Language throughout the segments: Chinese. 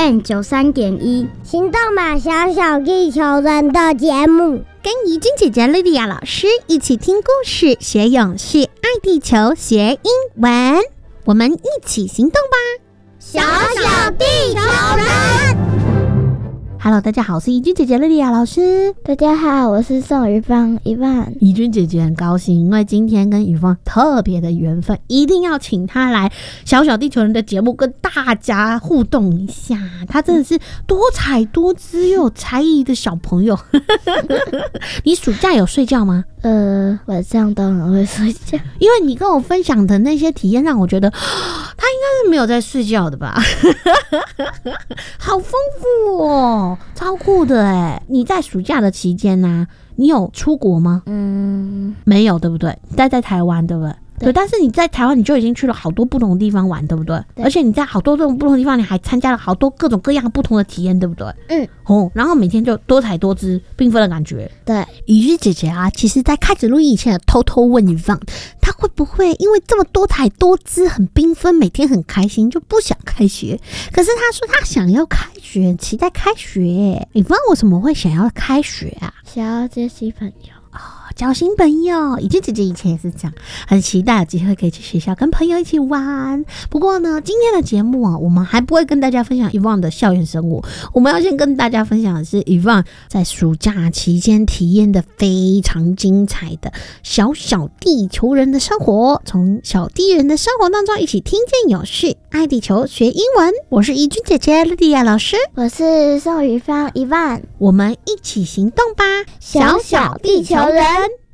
FM93.1，行动吧，小小地球人的节目， 跟怡君姐姐、莉莉亚老师一起听故事、学永续、爱地球、学英文，我们一起行动吧， 小小地球人。 Hello， 大家好，我是怡君姐姐莉莉亚老师。 大家好，我是宋雨芳一万。 怡君姐姐很高兴，因为今天跟雨芳特别的缘分，一定要请她来小小地球人的节目跟大家互动一下。她真的是多彩多姿又有才艺的小朋友。你暑假有睡觉吗？ 晚上当然会睡觉， 因为你跟我分享的那些体验让我觉得他应该是没有在睡觉的吧。好丰富哦，超酷的耶。你在暑假的期间呢，你有出国吗？没有，对不对？待在台湾，对不对？对，但是你在台湾你就已经去了好多不同的地方玩，对不对？而且你在好多这种不同的地方，你还参加了好多各种各样不同的体验，对不对？然后每天就多彩多姿、缤纷的感觉。 对， 怡君姐姐啊，其实在开始录音以前，偷偷问雨芳，她会不会因为这么多彩多姿、很缤纷，每天很开心，就不想开学？可是她说她想要开学，期待开学。雨芳为什么会想要开学啊？ 想要接新朋友。 交新朋友，怡君姐姐以前也是这样，很期待有机会可以去学校跟朋友一起玩。不过呢，今天的节目啊，我们还不会跟大家分享Yvonne的校园生活，我们要先跟大家分享的是Yvonne在暑假期间体验的非常精彩的小小地球人的生活，从小地人的生活当中一起听见有趣，爱地球学英文。我是怡君姐姐莉莉亚老师， 我是宋雨芳一万， 我们一起行动吧， 小小地球人。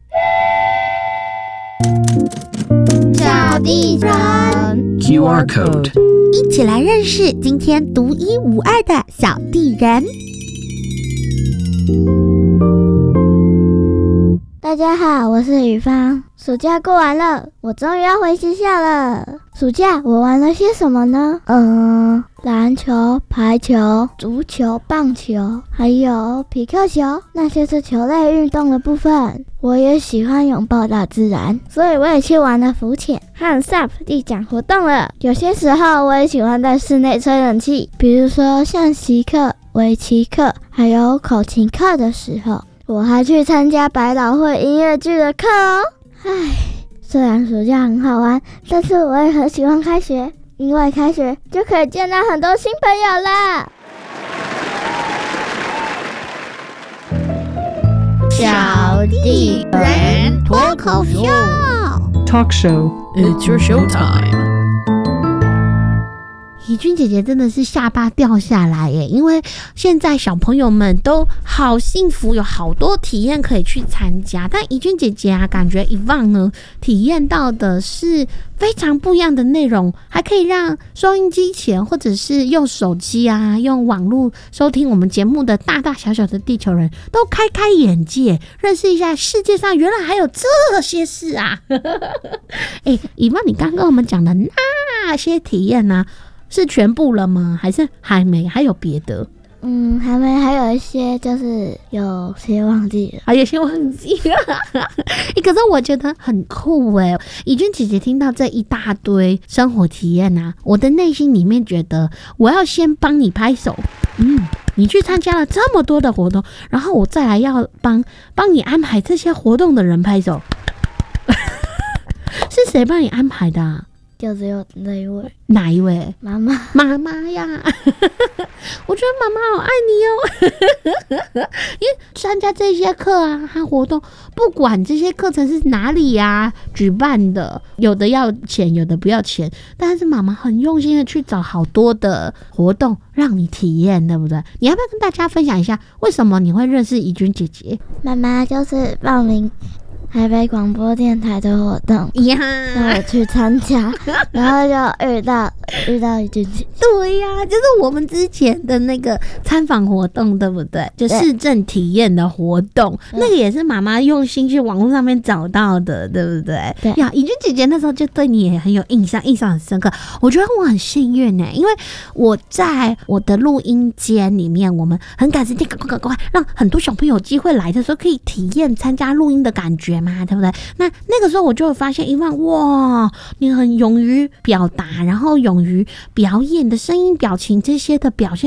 小地人 QR code， 一起来认识今天独一无二的小地人。 大家好，我是雨芳。暑假过完了，我终于要回学校了。暑假我玩了些什么呢？篮球、排球、足球、棒球，还有匹克球，那些是球类运动的部分。我也喜欢拥抱大自然，所以我也去玩了浮潜和 SUP 地桨活动了。有些时候我也喜欢在室内吹冷气，比如说象棋课、围棋课，还有口琴课的时候。我还去参加百老汇音乐剧的课哦。虽然暑假很好玩，但是我也很喜欢开学，因为开学就可以见到很多新朋友啦。 小地人脱口秀 Talk show, it's your showtime。 怡君姐姐真的是下巴掉下来耶，因为现在小朋友们都好幸福，有好多体验可以去参加。但怡君姐姐啊，感觉Yvonne呢体验到的是非常不一样的内容，还可以让收音机前或者是用手机啊、用网络收听我们节目的大大小小的地球人都开眼界，认识一下世界上原来还有这些事啊。Yvonne，你刚跟我们讲的那些体验啊，是全部了吗？还是还没？还有别的？ 还没，还有一些就是有些忘记了， 有些忘记了。可是我觉得很酷耶。怡君姐姐听到这一大堆生活体验啊，我的内心里面觉得我要先帮你拍手。你去参加了这么多的活动，然后我再来要帮你安排这些活动的人拍手。是谁帮你安排的啊？ 就只有那一位。 哪一位？ 妈妈呀。我觉得妈妈好爱你哦。因为参加这些课啊和活动，不管这些课程是哪里啊举办的，有的要钱，有的不要钱，但是妈妈很用心的去找好多的活动让你体验，对不对？你要不要跟大家分享一下为什么你会认识怡君姐姐？ 妈妈就是报名台北广播电台的活动让我去参加，然后就遇到怡君姐姐。 对呀，就是我们之前的那个参访活动，对不对？就市政体验的活动，那个也是妈妈用心去网络上面找到的，对不对？ 对呀，怡君姐姐那时候就对你也很有印象很深刻。我觉得我很幸运呢，因为我在我的录音间里面，我们很赶时间，赶快让很多小朋友有机会来的时候可以体验参加录音的感觉嘛，对不对？那个时候我就发现Yvonne，哇，你很勇于表达，然后勇于表演的声音、表情这些的表现。